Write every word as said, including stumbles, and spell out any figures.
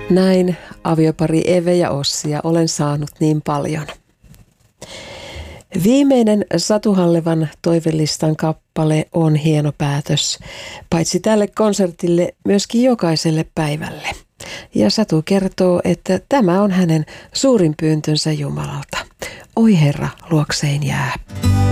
Näin aviopari Eve ja Ossi ja olen saanut niin paljon. Viimeinen Satu Hallevan toivelistan kappale on hieno päätös, paitsi tälle konsertille myöskin jokaiselle päivälle. Ja Satu kertoo, että tämä on hänen suurin pyyntönsä Jumalalta. Oi Herra, luokseen jää.